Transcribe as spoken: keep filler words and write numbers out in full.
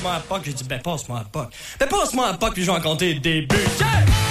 passe-moi un P O C. J'ai dit, ben, passe-moi un P O C. Ben, passe-moi un P O C, puis je vais en compter le début. Yeah!